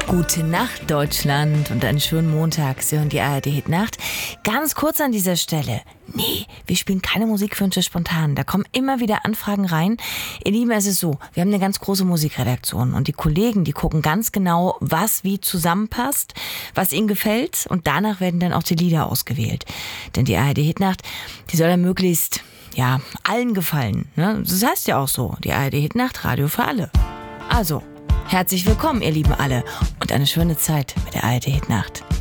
Gute Nacht, Deutschland, und einen schönen Montag. Sie hören die ARD Hitnacht. Ganz kurz an dieser Stelle. Nee, wir spielen keine Musikwünsche spontan. Da kommen immer wieder Anfragen rein. Ihr Lieben, es ist so, wir haben eine ganz große Musikredaktion und die Kollegen, die gucken ganz genau, was wie zusammenpasst, was ihnen gefällt, und danach werden dann auch die Lieder ausgewählt. Denn die ARD Hitnacht, die soll ja möglichst, allen gefallen. Ne? Das heißt ja auch so, die ARD Hitnacht, Radio für alle. Also, herzlich willkommen, ihr Lieben alle, und eine schöne Zeit mit der ARD Hitnacht.